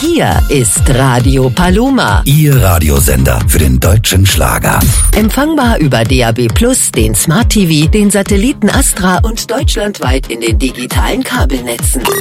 Hier ist Radio Paloma. Ihr Radiosender für den deutschen Schlager. Empfangbar über DAB+, den Smart TV, den Satelliten Astra und deutschlandweit in den digitalen Kabelnetzen.